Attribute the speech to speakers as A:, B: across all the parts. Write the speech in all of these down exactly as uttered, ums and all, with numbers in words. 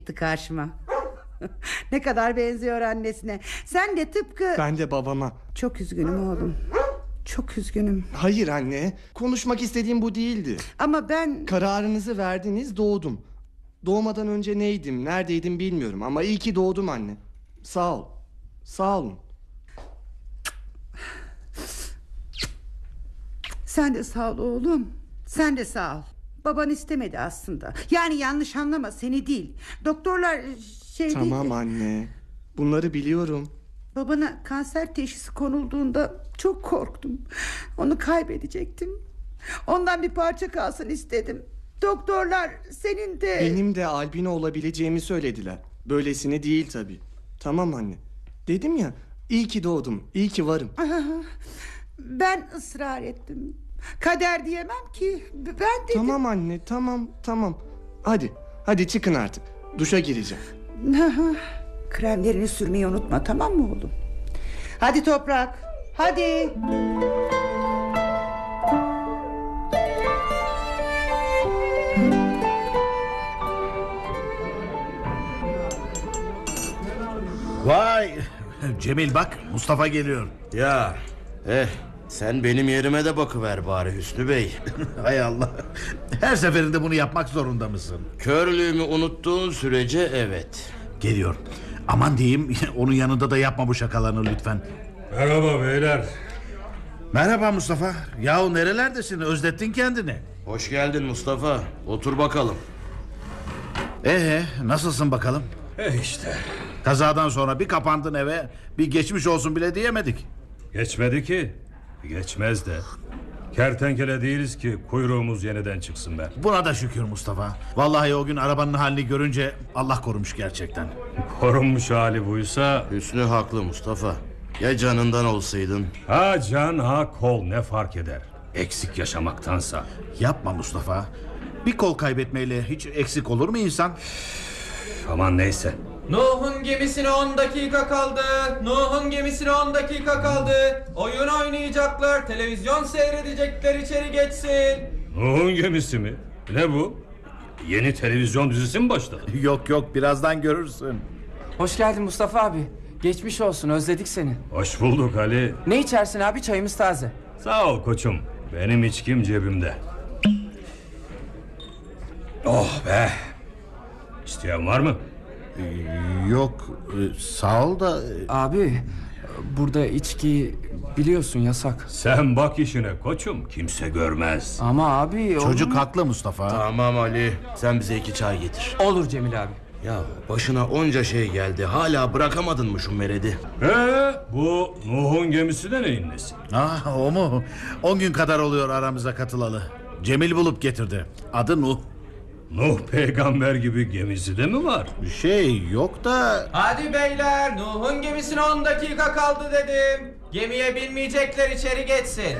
A: karşıma. Ne kadar benziyor annesine. Sen de tıpkı...
B: Ben de babama.
A: Çok üzgünüm oğlum. Çok üzgünüm.
B: Hayır anne, konuşmak istediğim bu değildi.
A: Ama ben...
B: Kararınızı verdiniz, doğdum. Doğmadan önce neydim, neredeydim bilmiyorum. Ama iyi ki doğdum anne. Sağ ol. Sağ olun.
A: Sen de sağ ol oğlum. Sen de sağ ol. Baban istemedi aslında. Yani yanlış anlama, seni değil. Doktorlar şey
B: Tamam
A: değil.
B: anne. Bunları biliyorum.
A: Babana kanser teşhisi konulduğunda çok korktum. Onu kaybedecektim. Ondan bir parça kalsın istedim. Doktorlar senin de...
B: Benim de albino olabileceğimi söylediler. Böylesine değil tabii. Tamam anne. Dedim ya, iyi ki doğdum, iyi ki varım.
A: Ben ısrar ettim. Kader diyemem ki. Ben dedim.
B: Tamam anne, tamam, tamam. Hadi, hadi çıkın artık. Duşa gireceğim.
A: Kremlerini sürmeyi unutma, tamam mı oğlum? Hadi Toprak, hadi.
C: Vay Cemil, bak Mustafa geliyor.
D: Ya eh sen benim yerime de bakıver bari Hüsnü Bey.
C: Hay Allah, her seferinde bunu yapmak zorunda mısın?
D: Körlüğümü unuttuğun sürece evet.
C: Geliyor. Aman diyeyim, onun yanında da yapma bu şakalarını lütfen.
E: Merhaba beyler.
C: Merhaba Mustafa. Yahu nerelerdesin, özlettin kendini.
D: Hoş geldin Mustafa. Otur bakalım.
C: Ee, nasılsın bakalım?
E: E işte.
C: Kazadan sonra bir kapandın eve, bir geçmiş olsun bile diyemedik.
E: Geçmedi ki. Geçmez de. Kertenkele değiliz ki kuyruğumuz yeniden çıksın be.
C: Buna da şükür Mustafa. Vallahi o gün arabanın halini görünce Allah korumuş gerçekten.
E: Korunmuş hali buysa.
D: Hüsnü haklı Mustafa. Ya canından olsaydın?
E: Ha can ha kol, ne fark eder? Eksik yaşamaktansa.
C: Yapma Mustafa. Bir kol kaybetmeyle hiç eksik olur mu insan?
E: Üf, aman neyse.
F: Nuh'un gemisine on dakika kaldı. Nuh'un gemisine on dakika kaldı. Oyun oynayacaklar, televizyon seyredecekler, içeri geçsin.
E: Nuh'un gemisi mi? Ne bu? Yeni televizyon dizisi mi başladı?
C: Yok yok, birazdan görürsün.
F: Hoş geldin Mustafa abi. Geçmiş olsun, özledik seni.
E: Hoş bulduk Ali.
F: Ne içersin abi, çayımız taze.
E: Sağ ol koçum. Benim içkim cebimde. Oh be. İsteyen var mı?
C: Yok, sağ ol da...
F: Abi, burada içki biliyorsun yasak.
E: Sen bak işine koçum, kimse görmez.
F: Ama abi...
C: Çocuk
F: olur mu?
C: haklı Mustafa.
D: Tamam Ali, sen bize iki çay getir.
F: Olur Cemil abi.
D: Ya başına onca şey geldi, hala bırakamadın mı şu meredi?
E: Ee, bu Nuh'un gemisi de neyin nesi?
C: Ah, o mu? On gün kadar oluyor aramıza katılalı. Cemil bulup getirdi. Adı Nuh.
E: Nuh peygamber gibi gemisi de mi var?
C: Şey yok da...
F: Hadi beyler, Nuh'un gemisine on dakika kaldı dedim. Gemiye binmeyecekler, içeri geçsin.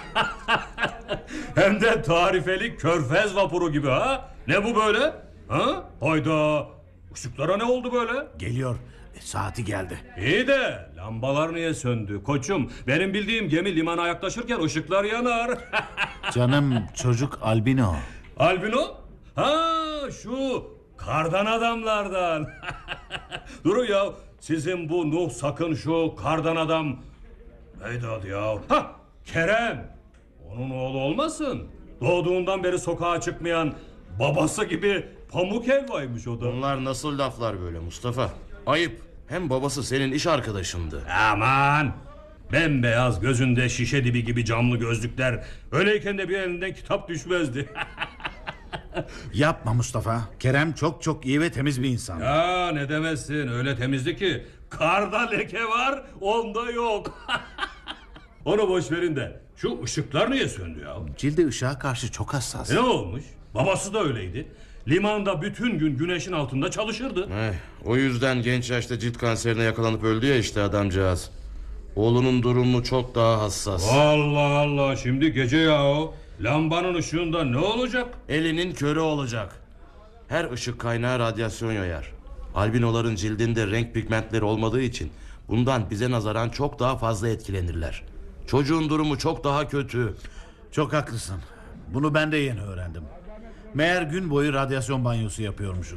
E: Hem de tarifeli körfez vapuru gibi ha? Ne bu böyle? Ha? Hayda! Işıklara ne oldu böyle?
C: Geliyor. E, saati geldi.
E: İyi de lambalar niye söndü koçum? Benim bildiğim gemi limana yaklaşırken ışıklar yanar.
C: Canım çocuk albino.
E: Albino? Ha şu kardan adamlardan. Durun ya, sizin bu Nuh sakın şu kardan adam... Neydi adı ya? Ha, Kerem. Onun oğlu olmasın? Doğduğundan beri sokağa çıkmayan, babası gibi pamuk helvaymış o da.
D: Bunlar nasıl laflar böyle Mustafa? Ayıp. Hem babası senin iş arkadaşındı.
E: Aman! Bembeyaz, gözünde şişe dibi gibi camlı gözlükler. Öyleyken de bir elinden kitap düşmezdi.
C: Yapma Mustafa. Kerem çok çok iyi ve temiz bir insan.
E: Ya ne demezsin, öyle temizdi ki karda leke var, onda yok. Onu boş verin de şu ışıklar niye söndü ya?
C: Cildi ışığa karşı çok hassas.
E: E ne olmuş? Babası da öyleydi. Limanda bütün gün güneşin altında çalışırdı.
D: Eh, o yüzden genç yaşta cilt kanserine yakalanıp öldü ya işte adamcağız. Oğlunun durumu çok daha hassas.
E: Allah Allah, şimdi gece ya o. Lambanın ışığında ne olacak?
D: Elinin körü olacak. Her ışık kaynağı radyasyon yayar. Albinoların cildinde renk pigmentleri olmadığı için bundan bize nazaran çok daha fazla etkilenirler. Çocuğun durumu çok daha kötü.
C: Çok haklısın. Bunu ben de yeni öğrendim. Meğer gün boyu radyasyon banyosu yapıyormuşuz.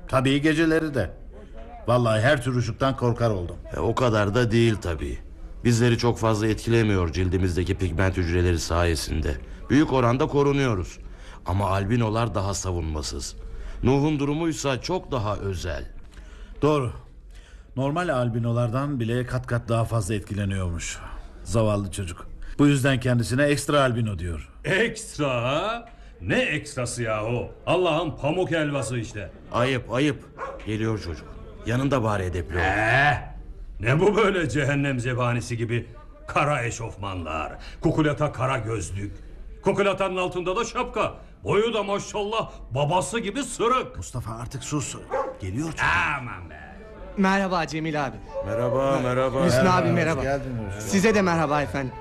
C: Tabii geceleri de. Vallahi her tür ışıktan korkar oldum.
D: E, o kadar da değil tabii. Bizleri çok fazla etkilemiyor cildimizdeki pigment hücreleri sayesinde. Büyük oranda korunuyoruz. Ama albinolar daha savunmasız. Nuh'un durumuysa çok daha özel.
C: Doğru. Normal albinolardan bile kat kat daha fazla etkileniyormuş. Zavallı çocuk. Bu yüzden kendisine ekstra albino diyor.
E: Ekstra ha? Ne ekstrası yahu? Allah'ın pamuk helvası işte.
D: Ayıp ayıp. Geliyor çocuk. Yanında bari edepli ol.
E: Ee, ne bu böyle cehennem zebanisi gibi? Kara eşofmanlar, kukulata kara gözlük. Kukulatanın altında da şapka. Boyu da maşallah babası gibi sırık.
C: Mustafa artık sus. Geliyor çocuk.
E: Aman be.
B: Merhaba Cemil abi.
D: Merhaba merhaba.
B: Hüsnü abi merhaba.
C: Hoş geldin.
B: Size de merhaba efendim.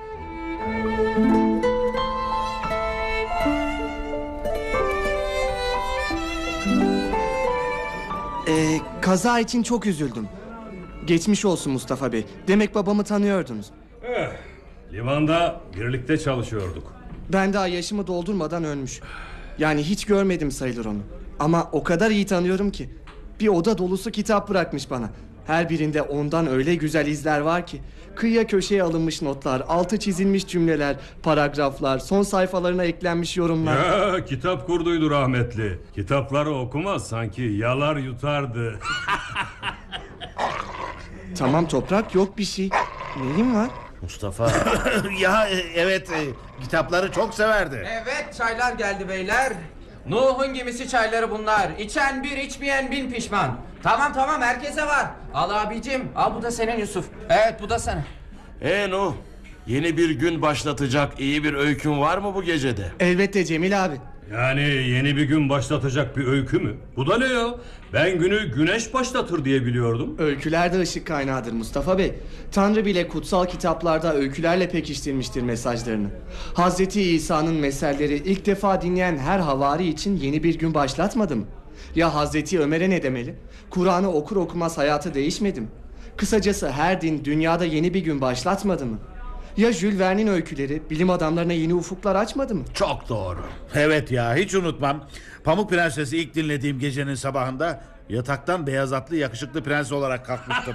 B: Ee, kaza için çok üzüldüm. Geçmiş olsun Mustafa Bey. Demek babamı tanıyordunuz.
E: Eh, limanda birlikte çalışıyorduk.
B: Ben daha yaşımı doldurmadan ölmüş. Yani hiç görmedim sayılır onu. Ama o kadar iyi tanıyorum ki. Bir oda dolusu kitap bırakmış bana. Her birinde ondan öyle güzel izler var ki. Kıyıya köşeye alınmış notlar, altı çizilmiş cümleler, paragraflar, son sayfalarına eklenmiş yorumlar.
E: Ya, kitap kurduydu rahmetli. Kitapları okumaz, sanki yalar yutardı.
B: Tamam Toprak, yok bir şey. Neyin var?
D: Mustafa.
C: Ya e, evet e, kitapları çok severdi.
F: Evet, çaylar geldi beyler. Nuh'un gemisi çayları bunlar. İçen bir, içmeyen bin pişman. Tamam tamam, herkese var. Al abicim, al, bu da senin Yusuf. Evet, bu da sana.
D: E Nuh, yeni bir gün başlatacak iyi bir öykün var mı bu gecede?
B: Elbette Cemil abi.
E: Yani yeni bir gün başlatacak bir öykü mü? Bu da ne ya? Ben günü güneş başlatır diye biliyordum.
B: Öyküler de ışık kaynağıdır Mustafa Bey. Tanrı bile kutsal kitaplarda öykülerle pekiştirmiştir mesajlarını. Hazreti İsa'nın meselleri ilk defa dinleyen her havari için yeni bir gün başlatmadı mı? Ya Hazreti Ömer'e ne demeli? Kur'an'ı okur okumaz hayatı değişmedi mi? Kısacası her din dünyada yeni bir gün başlatmadı mı? Ya Jules Verne'in öyküleri bilim adamlarına yeni ufuklar açmadı mı?
C: Çok doğru. Evet ya, hiç unutmam. Pamuk Prenses'i ilk dinlediğim gecenin sabahında yataktan beyaz atlı yakışıklı prens olarak kalkmıştım.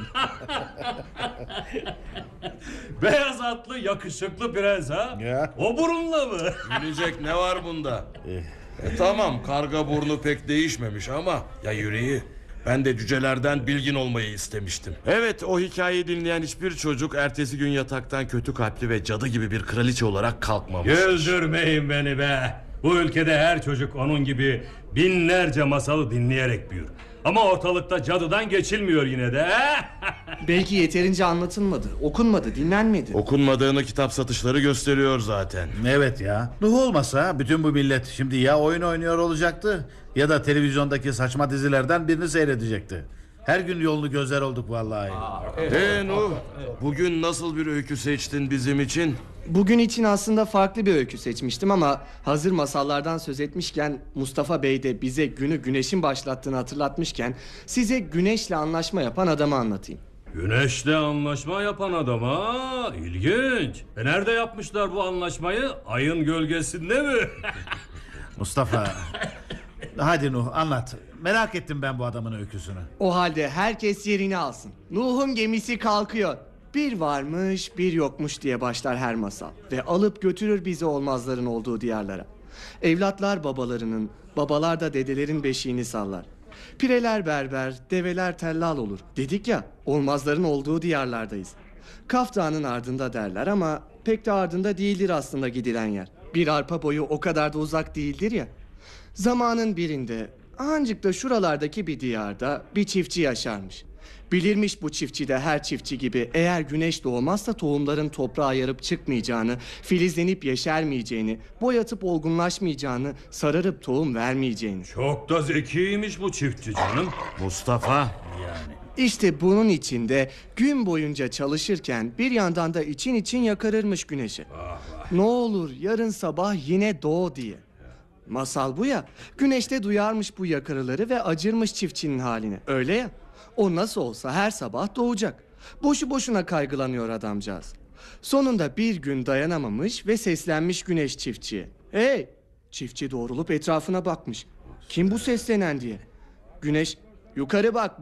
E: Beyaz atlı yakışıklı prens ha?
C: Ya.
E: O burunla mı?
D: Gülecek ne var bunda? E, tamam, karga burnu pek değişmemiş ama ya yüreği. Ben de cücelerden bilgin olmayı istemiştim. Evet, o hikayeyi dinleyen hiçbir çocuk ertesi gün yataktan kötü kalpli ve cadı gibi bir kraliçe olarak kalkmamış.
E: Güldürmeyin beni be. Bu ülkede her çocuk onun gibi binlerce masalı dinleyerek büyür. Ama ortalıkta cadıdan geçilmiyor yine de.
B: Belki yeterince anlatılmadı, okunmadı, dinlenmedi.
D: Okunmadığını kitap satışları gösteriyor zaten.
C: Evet ya. Nuh olmasa bütün bu millet şimdi ya oyun oynuyor olacaktı ya da televizyondaki saçma dizilerden birini seyredecekti. Her gün yolunu gözler olduk vallahi.
D: Ee Nuh, bugün nasıl bir öykü seçtin bizim için?
B: Bugün için aslında farklı bir öykü seçmiştim ama hazır masallardan söz etmişken Mustafa Bey de bize günü güneşin başlattığını hatırlatmışken size güneşle anlaşma yapan adamı anlatayım.
E: Güneşle anlaşma yapan adam ha, ilginç. E nerede yapmışlar bu anlaşmayı? Ayın gölgesinde mi?
C: Mustafa, hadi Nuh anlat. Merak ettim ben bu adamın öyküsünü.
B: O halde herkes yerini alsın. Nuh'un gemisi kalkıyor. Bir varmış bir yokmuş diye başlar her masal. Ve alıp götürür bizi olmazların olduğu diyarlara. Evlatlar babalarının, babalar da dedelerin beşiğini sallar. Pireler berber, develer tellal olur. Dedik ya, olmazların olduğu diyarlardayız. Kaf Dağı'nın ardında derler ama pek de ardında değildir aslında gidilen yer. Bir arpa boyu o kadar da uzak değildir ya. Zamanın birinde, ancak da şuralardaki bir diyarda bir çiftçi yaşarmış. Bilirmiş bu çiftçi de her çiftçi gibi eğer güneş doğmazsa tohumların toprağa yarıp çıkmayacağını, filizlenip yeşermeyeceğini, boyatıp olgunlaşmayacağını, sararıp tohum vermeyeceğini.
E: Çok da zekiymiş bu çiftçi canım.
D: Mustafa.
B: İşte bunun içinde gün boyunca çalışırken bir yandan da için için yakarırmış güneşi. Ne olur yarın sabah yine doğ diye. Masal bu ya, güneşte duyarmış bu yakarıları ve acırmış çiftçinin haline. Öyle ya, o nasıl olsa her sabah doğacak. Boşu boşuna kaygılanıyor adamcağız. Sonunda bir gün dayanamamış ve seslenmiş güneş çiftçiye. Hey! Çiftçi doğrulup etrafına bakmış. Kim bu seslenen diye. Güneş, Yukarı bak.